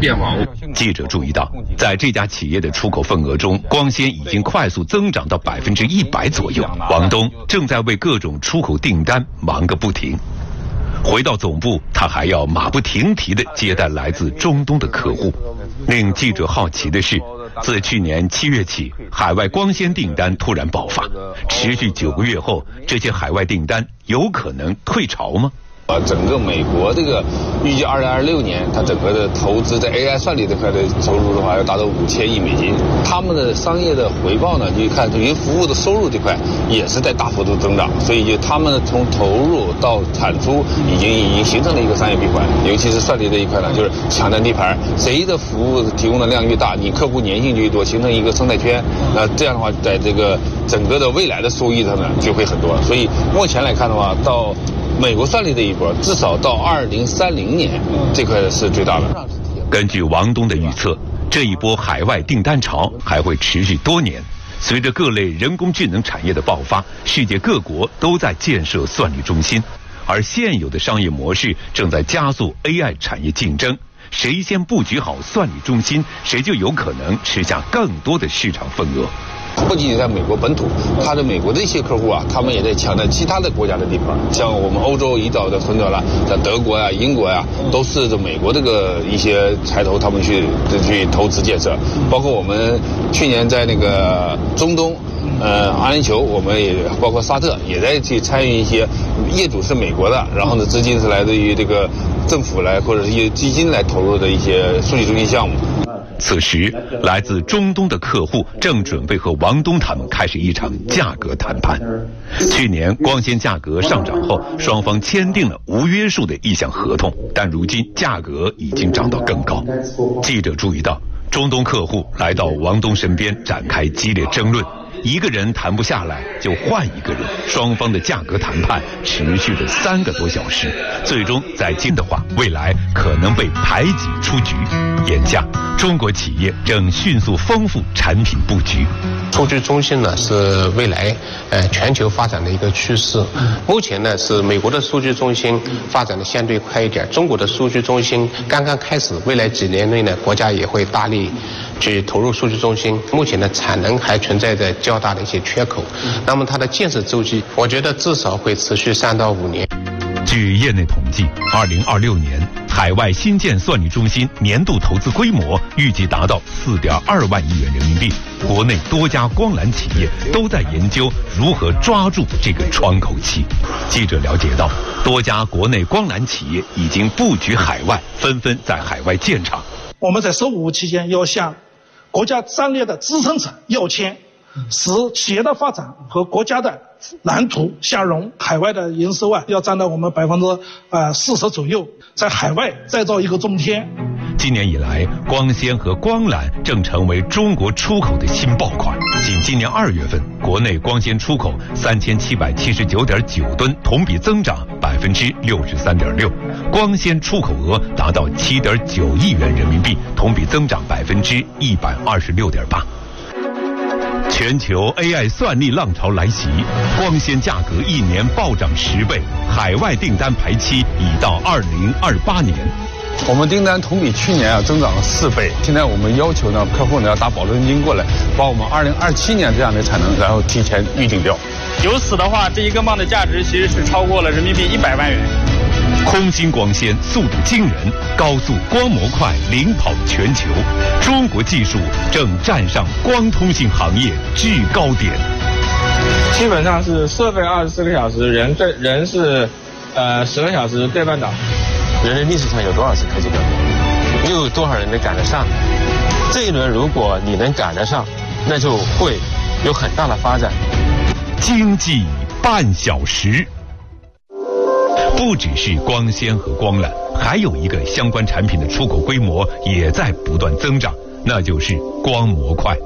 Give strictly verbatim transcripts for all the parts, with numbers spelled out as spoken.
变化。 记者注意到，在这家企业的出口份额中，光纤已经快速增长到百分之一百左右。王东正在为各种出口订单忙个不停。回到总部，他还要马不停蹄地接待来自中东的客户。令记者好奇的是，自去年七月起，海外光纤订单突然爆发，持续九个月后，这些海外订单有可能退潮吗？ 呃，整个美国这个预计二零二六年，它整个的投资在 A I 算力这块的收入的话，要达到五千亿美金。他们的商业的回报呢，就看云服务的收入这块也是在大幅度增长，所以就他们从投入到产出已经已经形成了一个商业闭环。尤其是算力这一块呢，就是抢占地盘，谁的服务提供的量越大，你客户粘性就越多，形成一个生态圈。那这样的话，在这个整个的未来的收益上呢，就会很多。所以目前来看的话，到美国算力这一波，至少到二零三零年，这块是最大的。 根据王东的预测，这一波海外订单潮还会持续多年。随着各类人工智能产业的爆发，世界各国都在建设算力中心，而现有的商业模式正在加速 A I 产业竞争。谁先布局好算力中心，谁就有可能吃下更多的市场份额。 不仅仅在美国本土，他的美国的一些客户啊，他们也在抢占其他的国家的地盘，像我们欧洲一早的存着了，像德国呀、啊、英国呀、啊，都是这美国这个一些财头他们去去投资建设，包括我们去年在那个中东。呃，阿联酋我们也包括沙特也在去参与一些，业主是美国的，然后呢资金是来自于这个政府来或者是一些基金来投入的一些数据中心项目。 此时，来自中东的客户正准备和王东他们开始一场价格谈判。去年光纤价格上涨后，双方签订了无约束的意向合同，但如今价格已经涨到更高。记者注意到，中东客户来到王东身边展开激烈争论。一个人谈不下来就换一个人，双方的价格谈判持续了三个多小时，最终再经的话，未来可能被排挤出局。眼下，中国企业正迅速丰富产品布局。 数据中心呢是未来呃全球发展的一个趋势。目前呢是美国的数据中心发展的相对快一点，中国的数据中心刚刚开始，未来几年内呢国家也会大力去投入数据中心。目前的产能还存在着较大的一些缺口，那么它的建设周期，我觉得至少会持续三到五年。 据业内统计，二零二六年海外新建算力中心年度投资规模预计达到四点二万亿元人民币。国内多家光缆企业都在研究如何抓住这个窗口期。记者了解到，多家国内光缆企业已经布局海外，纷纷在海外建厂。 我们在“十五”期间要向国家战略的支撑者要签，使企业的发展和国家的蓝图相融。海外的营收啊，要占到我们百分之呃四十左右，在海外再造一个中天。 今年以来，光纤和光缆正成为中国出口的新爆款。仅今年二月份，国内光纤出口三千七百七十九点九吨，同比增长百分之六十三点六，光纤出口额达到七点九亿元人民币，同比增长百分之一百二十六点八。全球 A I 算力浪潮来袭，光纤价格一年暴涨十倍，海外订单排期已到二零二八年。 我们订单同比去年啊增长了四倍。现在我们要求呢，客户呢要打保证金过来，把我们二零二七年这样的产能，然后提前预定掉。 由此的话，这一根棒的价值其实是超过了人民币一百万元。 空心光纤速度惊人，高速光模块领跑全球，中国技术正站上光通信行业制高点。 基本上是设备二十四个小时，人对人是呃十个小时对半岛。 人类历史上有多少次科技革命，又有多少人能赶得上？这一轮如果你能赶得上，那就会有很大的发展。 经济半小时。不只是光纤和光缆，还有一个相关产品的出口规模也在不断增长，那就是光模块。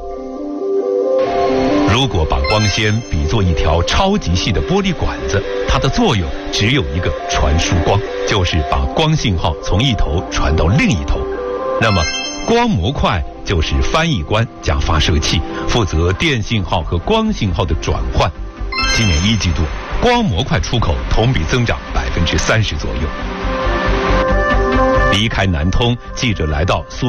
如果把光纤比作一条超级细的玻璃管子，它的作用只有一个，传输光，就是把光信号从一头传到另一头。那么光模块就是翻译官加发射器，负责电信号和光信号的转换。今年一季度，光模块出口同比增长百分之三十左右。离开南通，记者来到苏